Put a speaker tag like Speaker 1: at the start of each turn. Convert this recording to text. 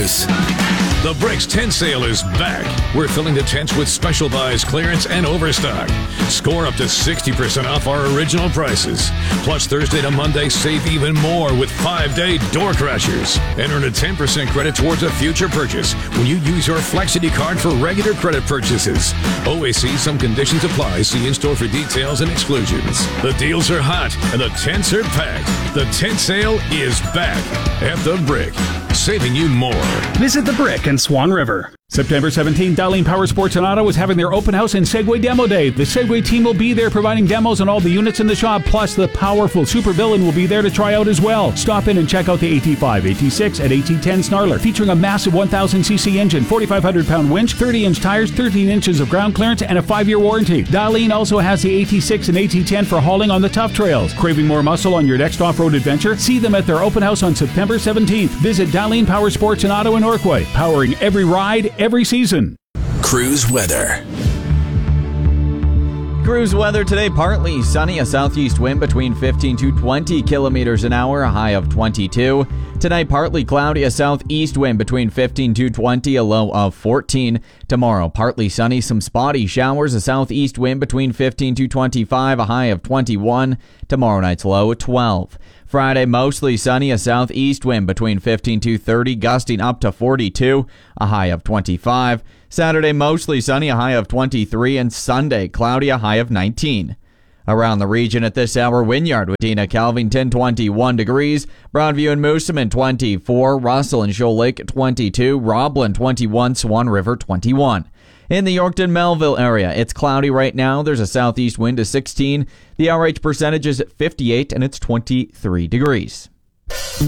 Speaker 1: News. The Bricks tent sale is back. We're filling the tents with special buys, clearance, and overstock. Score up to 60% off our original prices. Plus, Thursday to Monday, save even more with 5-day door crashers. And earn a 10% credit towards a future purchase when you use your Flexity card for regular credit purchases. Always see some conditions apply. See in-store for details and exclusions. The deals are hot and the tents are packed. The tent sale is back at The Brick, saving you more.
Speaker 2: Visit The Brick in Swan River. September 17th, Darlene Power Sports in Ottawa is having their open house and Segway Demo Day. The Segway team will be there providing demos on all the units in the shop, plus the powerful Super Villain will be there to try out as well. Stop in and check out the AT5, AT6, and AT10 Snarler, featuring a massive 1,000cc engine, 4,500-pound winch, 30-inch tires, 13 inches of ground clearance, and a 5-year warranty. Darlene also has the AT6 and AT10 for hauling on the tough trails. Craving more muscle on your next off-road adventure? See them at their open house on September 17th. Visit Darlene Power Sports in Ottawa, Norquay, powering every ride, every season.
Speaker 1: Cruise weather.
Speaker 3: Cruise weather today, partly sunny, a southeast wind between 15 to 20 kilometers an hour, a high of 22. Tonight, partly cloudy, a southeast wind between 15 to 20, a low of 14. Tomorrow, partly sunny, some spotty showers, a southeast wind between 15 to 25, a high of 21. Tomorrow night's low, 12. Friday, mostly sunny, a southeast wind between 15 to 30, gusting up to 42, a high of 25. Saturday, mostly sunny, a high of 23, and Sunday, cloudy, a high of 19. Around the region at this hour, Wynyard with Tina Calvington, 21 degrees. Broadview and Moosomin, 24. Russell and Shoal Lake, 22. Roblin, 21. Swan River, 21. In the Yorkton-Melville area, it's cloudy right now. There's a southeast wind of 16. The RH percentage is 58, and it's 23 degrees.